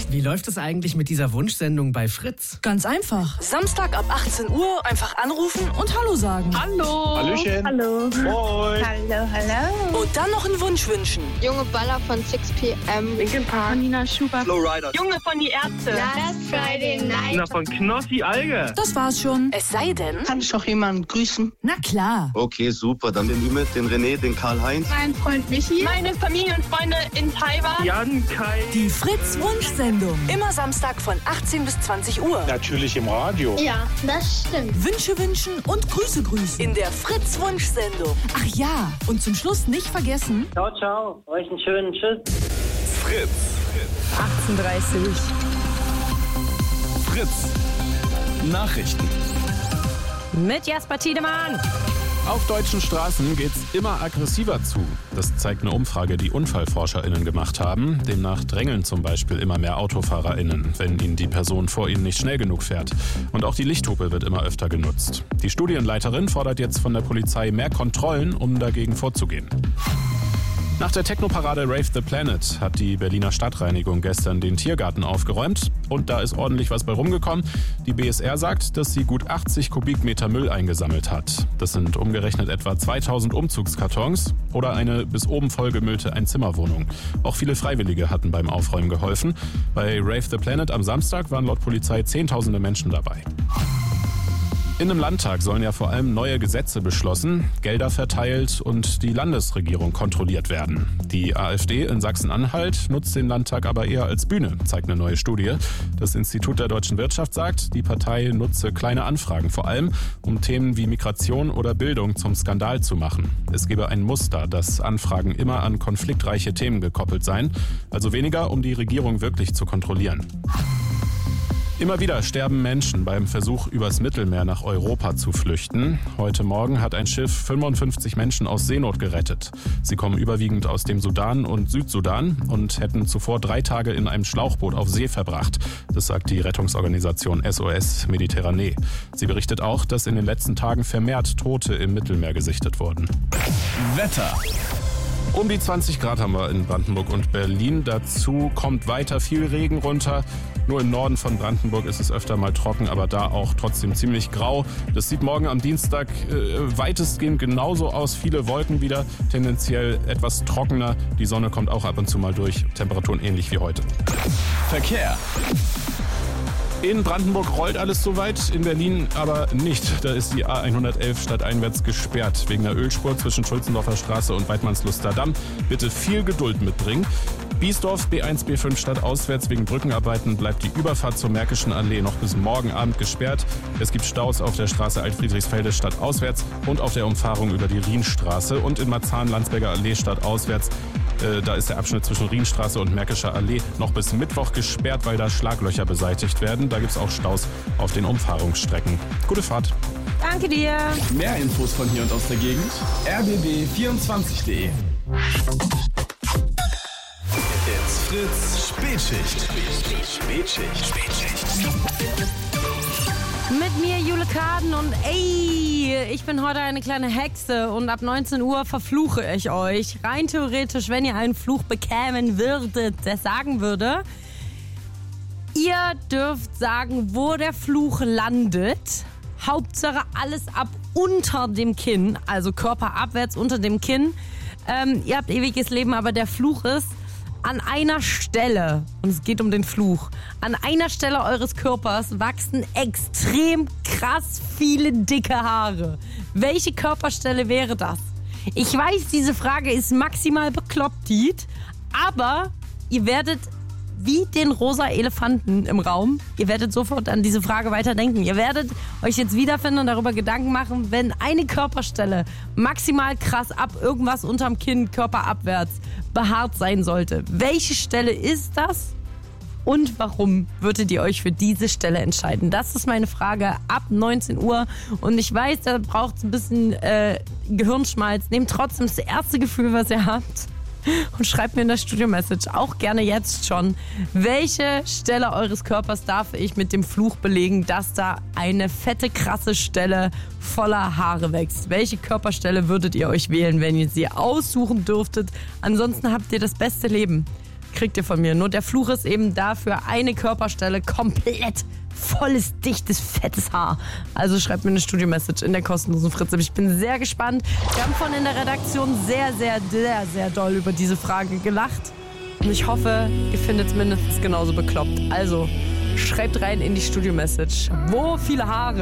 Wie läuft es eigentlich mit dieser Wunschsendung bei Fritz? Ganz einfach. Samstag ab 18 Uhr einfach anrufen und Hallo sagen. Hallo. Hallöchen. Hallo. Moin. Hallo. Und dann noch einen Wunsch wünschen. Junge Baller von 6pm. Linkin Park. Nina Schubert. Flowrider. Junge von die Ärzte. Last Friday Night. Na, von Knossi Alge. Das war's schon. Es sei denn... Kann ich doch jemanden grüßen? Na klar. Okay, super. Dann den Ümit, den René, den Karl-Heinz. Mein Freund Michi. Meine Familie und Freunde in Taiwan. Jan, Kai. Die Fritz-Wunschsendung. Immer Samstag von 18 bis 20 Uhr. Natürlich im Radio. Ja, das stimmt. Wünsche wünschen und Grüße grüßen. In der Fritz-Wunschsendung. Ach ja, und zum Schluss nicht vergessen... Ciao, ciao. Euch einen schönen Tschüss. Fritz. 18:30. Fritz. Nachrichten. Mit Jasper Tiedemann. Auf deutschen Straßen geht's immer aggressiver zu. Das zeigt eine Umfrage, die UnfallforscherInnen gemacht haben. Demnach drängeln zum Beispiel immer mehr AutofahrerInnen, wenn ihnen die Person vor ihnen nicht schnell genug fährt. Und auch die Lichthupe wird immer öfter genutzt. Die Studienleiterin fordert jetzt von der Polizei mehr Kontrollen, um dagegen vorzugehen. Nach der Technoparade Rave the Planet hat die Berliner Stadtreinigung gestern den Tiergarten aufgeräumt und da ist ordentlich was bei rumgekommen. Die BSR sagt, dass sie gut 80 Kubikmeter Müll eingesammelt hat. Das sind umgerechnet etwa 2000 Umzugskartons oder eine bis oben vollgemüllte Einzimmerwohnung. Auch viele Freiwillige hatten beim Aufräumen geholfen. Bei Rave the Planet am Samstag waren laut Polizei Zehntausende Menschen dabei. In einem Landtag sollen ja vor allem neue Gesetze beschlossen, Gelder verteilt und die Landesregierung kontrolliert werden. Die AfD in Sachsen-Anhalt nutzt den Landtag aber eher als Bühne, zeigt eine neue Studie. Das Institut der deutschen Wirtschaft sagt, die Partei nutze kleine Anfragen, vor allem um Themen wie Migration oder Bildung zum Skandal zu machen. Es gebe ein Muster, dass Anfragen immer an konfliktreiche Themen gekoppelt seien, also weniger, um die Regierung wirklich zu kontrollieren. Immer wieder sterben Menschen beim Versuch, übers Mittelmeer nach Europa zu flüchten. Heute Morgen hat ein Schiff 55 Menschen aus Seenot gerettet. Sie kommen überwiegend aus dem Sudan und Südsudan und hätten zuvor 3 Tage in einem Schlauchboot auf See verbracht. Das sagt die Rettungsorganisation SOS Mediterranee. Sie berichtet auch, dass in den letzten Tagen vermehrt Tote im Mittelmeer gesichtet wurden. Wetter. Um die 20 Grad haben wir in Brandenburg und Berlin. Dazu kommt weiter viel Regen runter. Nur im Norden von Brandenburg ist es öfter mal trocken, aber da auch trotzdem ziemlich grau. Das sieht morgen am Dienstag weitestgehend genauso aus. Viele Wolken wieder, tendenziell etwas trockener. Die Sonne kommt auch ab und zu mal durch. Temperaturen ähnlich wie heute. Verkehr. In Brandenburg rollt alles soweit, in Berlin aber nicht. Da ist die A111 stadteinwärts gesperrt. Wegen der Ölspur zwischen Schulzendorfer Straße und Weidmannsluster Damm. Bitte viel Geduld mitbringen. Biesdorf, B1, B5 stadtauswärts wegen Brückenarbeiten bleibt die Überfahrt zur Märkischen Allee noch bis morgen Abend gesperrt. Es gibt Staus auf der Straße Altfriedrichsfelde stadtauswärts und auf der Umfahrung über die Rienstraße. Und in Marzahn-Landsberger Allee stadtauswärts. Da ist der Abschnitt zwischen Rienstraße und Märkischer Allee noch bis Mittwoch gesperrt, weil da Schlaglöcher beseitigt werden. Da gibt es auch Staus auf den Umfahrungsstrecken. Gute Fahrt. Danke dir. Mehr Infos von hier und aus der Gegend. rbb24.de. It's Fritz Spätschicht. Mit mir Jule Kaden und ich bin heute eine kleine Hexe und ab 19 Uhr verfluche ich euch. Rein theoretisch, wenn ihr einen Fluch bekämen würdet, der sagen würde, ihr dürft sagen, wo der Fluch landet. Hauptsache alles ab unter dem Kinn, also körperabwärts unter dem Kinn. Ihr habt ewiges Leben, aber der Fluch ist an einer Stelle, und es geht um den Fluch, an einer Stelle eures Körpers wachsen extrem krass viele dicke Haare. Welche Körperstelle wäre das? Ich weiß, diese Frage ist maximal bekloppt, aber ihr werdet wie den rosa Elefanten im Raum, ihr werdet sofort an diese Frage weiterdenken. Ihr werdet euch jetzt wiederfinden und darüber Gedanken machen, wenn eine Körperstelle maximal krass ab irgendwas unterm Kinn, körperabwärts, behaart sein sollte. Welche Stelle ist das? Und warum würdet ihr euch für diese Stelle entscheiden? Das ist meine Frage ab 19 Uhr. Und ich weiß, da braucht es ein bisschen Gehirnschmalz. Nehmt trotzdem das erste Gefühl, was ihr habt. Und schreibt mir in der Studio-Message, auch gerne jetzt schon, welche Stelle eures Körpers darf ich mit dem Fluch belegen, dass da eine fette, krasse Stelle voller Haare wächst? Welche Körperstelle würdet ihr euch wählen, wenn ihr sie aussuchen dürftet? Ansonsten habt ihr das beste Leben. kriegt ihr von mir. Nur der Fluch ist eben dafür eine Körperstelle komplett volles, dichtes, fettes Haar. Also schreibt mir eine Studio-Message in der kostenlosen Fritz-App. Ich bin sehr gespannt. Wir haben von in der Redaktion sehr, sehr, sehr, sehr doll über diese Frage gelacht. Und ich hoffe, ihr findet es mindestens genauso bekloppt. Also schreibt rein in die Studio-Message. Wo viele Haare?